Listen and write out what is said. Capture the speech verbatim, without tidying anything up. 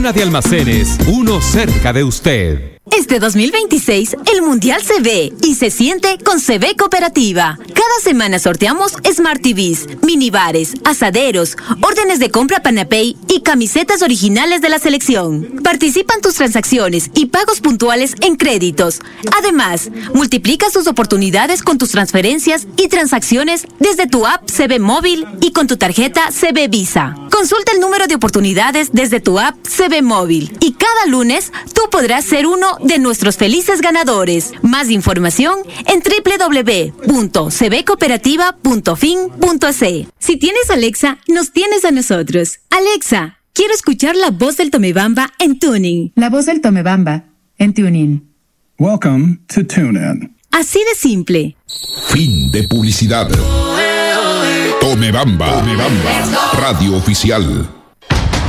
Una de almacenes, uno cerca de usted. Este dos mil veintiséis, el Mundial se ve y se siente con C V Cooperativa. Cada semana sorteamos Smart T Vs, minibares, asaderos, órdenes de compra Panapay y camisetas originales de la selección. Participa en tus transacciones y pagos puntuales en créditos. Además, multiplica tus oportunidades con tus transferencias y transacciones desde tu app C V Móvil y con tu tarjeta C V Visa. Consulta el número de oportunidades desde tu app C V Móvil y cada lunes tú podrás ser uno de nuestros felices ganadores. Más información en doble u doble u doble u punto c v cooperativa punto fin punto c. Si tienes Alexa, nos tienes a nosotros. Alexa, quiero escuchar la voz del Tomebamba en Tuning. La voz del Tomebamba en Tuning. Welcome to TuneIn. Así de simple. Fin de publicidad. Tomebamba, Tomebamba, radio oficial.